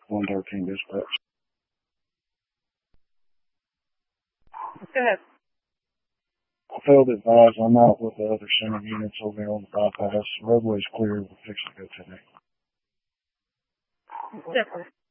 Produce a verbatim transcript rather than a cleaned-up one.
one thirteen dispatch. Go ahead. I failed advised. I'm out with the other center units over here on the bypass. Roadway's clear. We'll fix it go today. Definitely.